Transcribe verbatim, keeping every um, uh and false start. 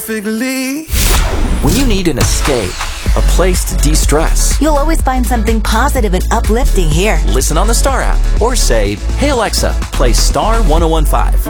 Figly. When you need an escape, a place to de-stress, You'll always find something positive and uplifting here. listen on the Star app or say, "Hey Alexa, play Star one oh one five."